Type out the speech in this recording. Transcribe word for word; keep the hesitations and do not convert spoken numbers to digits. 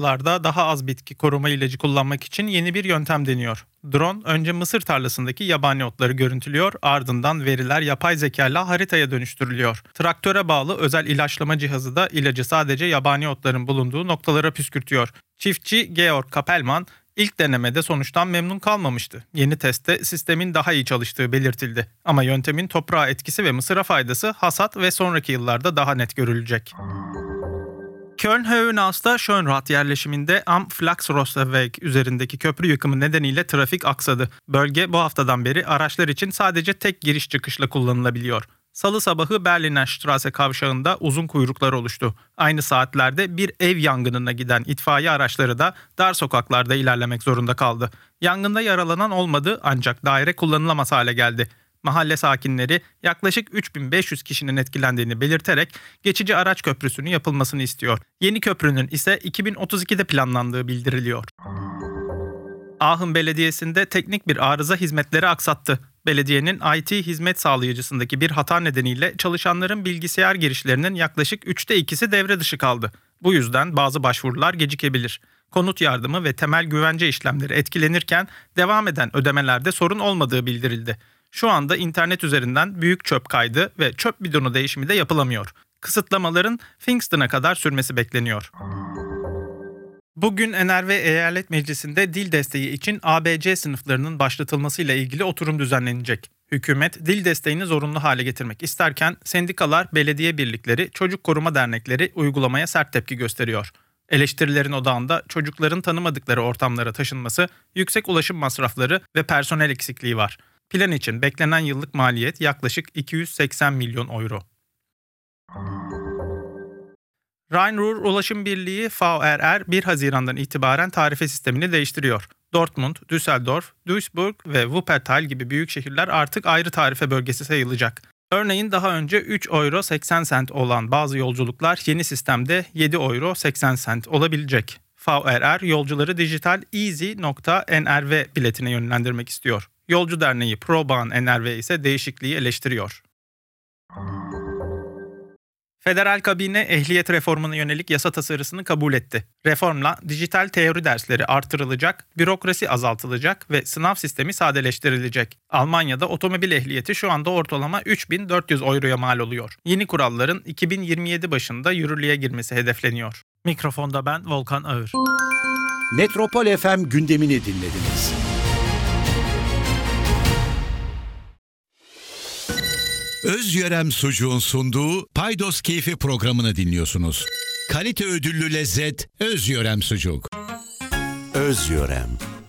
Larda daha az bitki koruma ilacı kullanmak için yeni bir yöntem deniyor. Drone önce mısır tarlasındaki yabani otları görüntülüyor, ardından veriler yapay zekayla haritaya dönüştürülüyor. Traktöre bağlı özel ilaçlama cihazı da ilacı sadece yabani otların bulunduğu noktalara püskürtüyor. Çiftçi Georg Kapelman ilk denemede sonuçtan memnun kalmamıştı. Yeni testte sistemin daha iyi çalıştığı belirtildi. Ama yöntemin toprağa etkisi ve mısıra faydası hasat ve sonraki yıllarda daha net görülecek. Köln-Höhenhaus'ta Schönrath yerleşiminde Am Flachsrosserweg üzerindeki köprü yıkımı nedeniyle trafik aksadı. Bölge bu haftadan beri araçlar için sadece tek giriş çıkışla kullanılabiliyor. Salı sabahı Berliner Straße kavşağında uzun kuyruklar oluştu. Aynı saatlerde bir ev yangınına giden itfaiye araçları da dar sokaklarda ilerlemek zorunda kaldı. Yangında yaralanan olmadı ancak daire kullanılamaz hale geldi. Mahalle sakinleri yaklaşık üç bin beş yüz kişinin etkilendiğini belirterek geçici araç köprüsünün yapılmasını istiyor. Yeni köprünün ise iki bin otuz ikide planlandığı bildiriliyor. Aachen Belediyesi'nde teknik bir arıza hizmetleri aksattı. Belediyenin I T hizmet sağlayıcısındaki bir hata nedeniyle çalışanların bilgisayar girişlerinin yaklaşık üçte ikisi devre dışı kaldı. Bu yüzden bazı başvurular gecikebilir. Konut yardımı ve temel güvence işlemleri etkilenirken devam eden ödemelerde sorun olmadığı bildirildi. Şu anda internet üzerinden büyük çöp kaydı ve çöp bidonu değişimi de yapılamıyor. Kısıtlamaların Pfingst'ına kadar sürmesi bekleniyor. Bugün N R V Eyalet Meclisi'nde dil desteği için A B C sınıflarının başlatılmasıyla ilgili oturum düzenlenecek. Hükümet dil desteğini zorunlu hale getirmek isterken sendikalar, belediye birlikleri, çocuk koruma dernekleri uygulamaya sert tepki gösteriyor. Eleştirilerin odağında çocukların tanımadıkları ortamlara taşınması, yüksek ulaşım masrafları ve personel eksikliği var. Plan için beklenen yıllık maliyet yaklaşık iki yüz seksen milyon euro. Rhein-Ruhr Ulaşım Birliği V R R bir Haziran'dan itibaren tarife sistemini değiştiriyor. Dortmund, Düsseldorf, Duisburg ve Wuppertal gibi büyük şehirler artık ayrı tarife bölgesi sayılacak. Örneğin daha önce üç euro seksen sent olan bazı yolculuklar yeni sistemde yedi euro seksen sent olabilecek. V R R yolcuları dijital easy nokta N R V biletine yönlendirmek istiyor. Yolcu Derneği ProBahn N R V ise değişikliği eleştiriyor. Federal kabine ehliyet reformuna yönelik yasa tasarısını kabul etti. Reformla dijital teori dersleri artırılacak, bürokrasi azaltılacak ve sınav sistemi sadeleştirilecek. Almanya'da otomobil ehliyeti şu anda ortalama üç bin dört yüz euroya mal oluyor. Yeni kuralların iki bin yirmi yedi başında yürürlüğe girmesi hedefleniyor. Mikrofonda ben Volkan Ağır. Metropol F M gündemini dinlediniz. Özyörem Sucuğun sunduğu Paydos Keyfi programını dinliyorsunuz. Kalite ödüllü lezzet Özyörem Sucuk. Özyörem,